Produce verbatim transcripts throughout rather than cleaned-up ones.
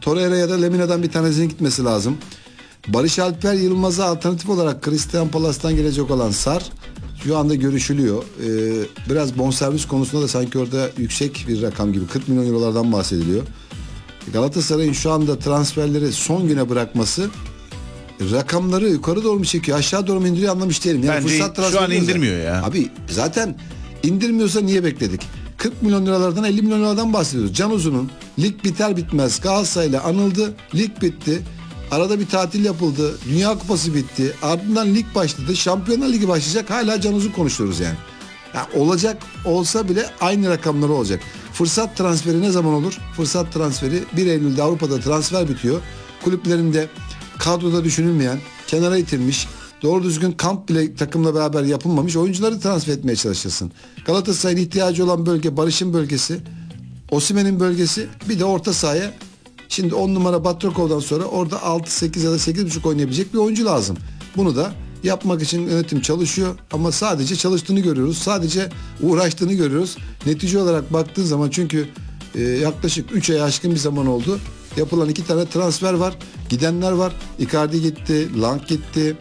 Torreira ya da Lemina'dan bir tanesinin gitmesi lazım. Barış Alper Yılmaz'a alternatif olarak Christian Palas'tan gelecek olan Sar şu anda görüşülüyor. Ee, biraz bonservis konusunda da sanki orada yüksek bir rakam gibi kırk milyon eurolardan bahsediliyor. Galatasaray'ın şu anda transferleri son güne bırakması rakamları yukarı doğru mu çekiyor, aşağı doğru mu indiriyor anlamış değilim. Yani bence fırsat şu an indirmiyor ya. ya. Abi zaten indirmiyorsa niye bekledik? kırk milyon liralardan elli milyon liralardan bahsediyoruz. Can Uzun'un lig biter bitmez Galatasaray'la anıldı. Lig bitti. Arada bir tatil yapıldı. Dünya Kupası bitti. Ardından lig başladı. Şampiyonlar Ligi başlayacak. Hala Can Uzun konuşuyoruz yani. Ya olacak olsa bile aynı rakamları olacak. Fırsat transferi ne zaman olur? Fırsat transferi bir Eylül'de Avrupa'da transfer bitiyor. Kulüplerinde kadroda düşünülmeyen, kenara itilmiş, doğru düzgün kamp bile takımla beraber yapılmamış oyuncuları transfer etmeye çalışırsın. Galatasaray'ın ihtiyacı olan bölge Barış'ın bölgesi, Osimhen'in bölgesi, bir de orta sahaya. Şimdi on numara Batrakov'dan sonra orada altı sekiz ya da sekiz buçuk oynayabilecek bir oyuncu lazım. Bunu da yapmak için yönetim çalışıyor ama sadece çalıştığını görüyoruz. Sadece uğraştığını görüyoruz. Netice olarak baktığın zaman çünkü e, yaklaşık üç ay aşkın bir zaman oldu. Yapılan iki tane transfer var. Gidenler var. Icardi gitti, Lang gitti.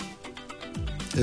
Ee,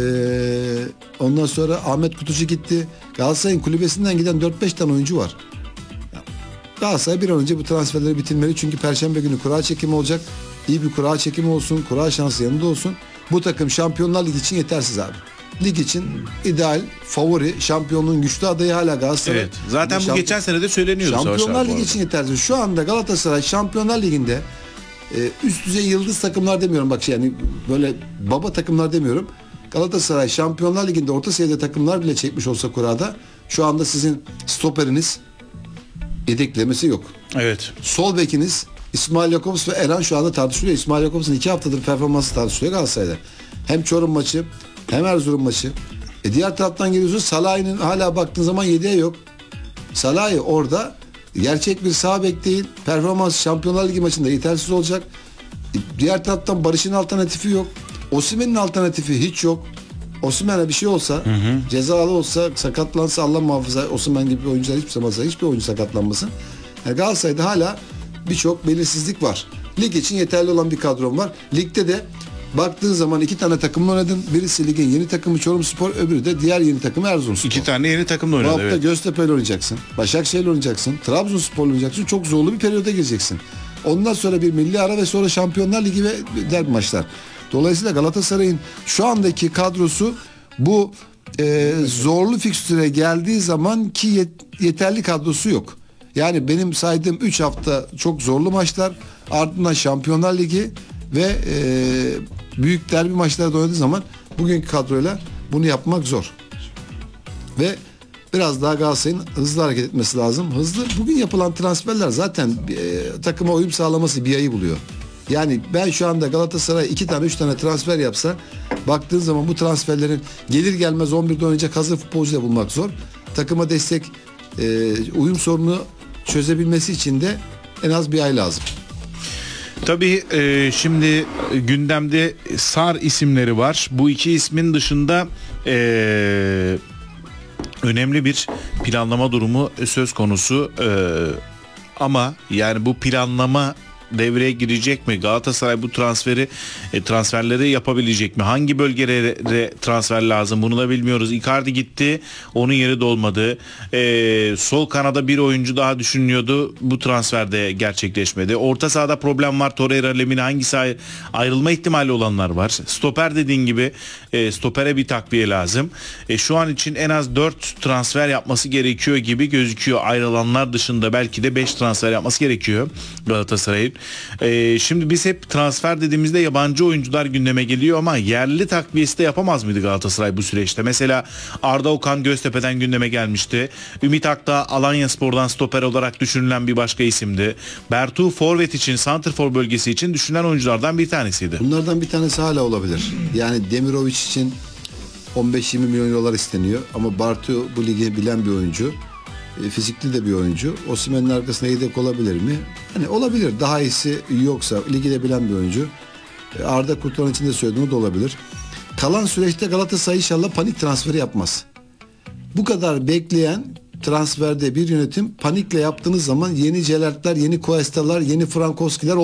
ondan sonra Ahmet Kutucu gitti. Galatasaray'ın kulübesinden giden dört beş tane oyuncu var. Galatasaray bir an önce bu transferleri bitirmeli. Çünkü Perşembe günü kura çekimi olacak. İyi bir kura çekimi olsun. Kura şansı yanında olsun. Bu takım Şampiyonlar Ligi için yetersiz abi. Lig için ideal, favori, şampiyonluğun güçlü adayı hala Galatasaray. Evet. Zaten bu Şamp- geçen sene de söyleniyordu. Şampiyonlar Ligi için yetersiz. Şu anda Galatasaray Şampiyonlar Ligi'nde e, üst düzey yıldız takımlar demiyorum. Bak yani böyle baba takımlar demiyorum. Galatasaray Şampiyonlar Ligi'nde orta seviyede takımlar bile çekmiş olsa kurada şu anda sizin stoperiniz yedeklemesi yok. Evet. Sol bekiniz İsmail Jakobs ve Eren şu anda tartışılıyor. İsmail Jakobs'un iki haftadır performansı tartışılıyor Galatasaray'da. Hem Çorum maçı hem Erzurum maçı. E diğer taraftan geliyorsun Salah'ın hala baktığın zaman yedeğe yok. Salah'ı orada gerçek bir sağ bek değil. Performans Şampiyonlar Ligi maçında yetersiz olacak. E diğer taraftan Barış'ın alternatifi yok. Osimhen'in alternatifi hiç yok. Osimhen'e bir şey olsa, hı hı. cezalı olsa, sakatlansa Allah muhafaza Osimhen gibi oyuncular hiçbir zaman hiçbir oyuncu sakatlanmasın. Yani Galatasaray'da hala birçok belirsizlik var. Lig için yeterli olan bir kadron var. Ligde de baktığın zaman iki tane takımla oynadın. Birisi ligin yeni takımı Çorumspor, öbürü de diğer yeni takımı Erzurumspor. İki tane yeni takımla oynadı. Bu hafta evet. Göztepe'yle oynayacaksın. Başakşehir'le oynayacaksın. Trabzonspor'la oynayacaksın. Çok zorlu bir periyoda gireceksin. Ondan sonra bir milli ara ve sonra Şampiyonlar Ligi ve derbi maçlar. Dolayısıyla Galatasaray'ın şu andaki kadrosu bu e, zorlu fikstüre geldiği zaman ki yet, yeterli kadrosu yok. Yani benim saydığım üç hafta çok zorlu maçlar, ardından Şampiyonlar Ligi ve e, büyük derbi maçlarda oynadığı zaman bugünkü kadroyla bunu yapmak zor. Ve biraz daha Galatasaray'ın hızlı hareket etmesi lazım. Hızlı bugün yapılan transferler zaten e, takıma uyum sağlaması bir ayı buluyor. Yani ben şu anda Galatasaray iki tane üç tane transfer yapsa baktığın zaman bu transferlerin gelir gelmez on birde oynayacak hazır futbolcu da bulmak zor. Takıma destek e, uyum sorunu çözebilmesi için de en az bir ay lazım. Tabii e, şimdi gündemde Sar isimleri var. Bu iki ismin dışında e, önemli bir planlama durumu söz konusu. E, ama yani bu planlama devreye girecek mi? Galatasaray bu transferi e, transferleri yapabilecek mi? Hangi bölgelere transfer lazım? Bunu da bilmiyoruz. Icardi gitti. Onun yeri dolmadı. E, sol kanada bir oyuncu daha düşünülüyordu. Bu transferde gerçekleşmedi. Orta sahada problem var. Torreira, Lemina hangisi ayrılma ihtimali olanlar var. Stoper dediğin gibi e, stopere bir takviye lazım. E, şu an için en az dört transfer yapması gerekiyor gibi gözüküyor. Ayrılanlar dışında belki de beş transfer yapması gerekiyor Galatasaray'ın. Ee, şimdi biz hep transfer dediğimizde yabancı oyuncular gündeme geliyor ama yerli takviyesi de yapamaz mıydı Galatasaray bu süreçte? Mesela Arda Okan Göztepe'den gündeme gelmişti. Ümit Akdağ Alanyaspor'dan stoper olarak düşünülen bir başka isimdi. Bertu forvet için, santrfor bölgesi için düşünülen oyunculardan bir tanesiydi. Bunlardan bir tanesi hala olabilir. Yani Demirovic için on beş yirmi milyon dolar isteniyor ama Bartu bu ligi bilen bir oyuncu. E, fizikli de bir oyuncu. Osimhen'in arkasına yedek olabilir mi? Hani olabilir. Daha iyisi yoksa ligi de bilen bir oyuncu. E, Arda Kurtaran için de söylediğim de olabilir. Kalan süreçte Galatasaray inşallah panik transferi yapmaz. Bu kadar bekleyen transferde bir yönetim panikle yaptığınız zaman yeni Celertler, yeni Cuestalar, yeni Frankowski'ler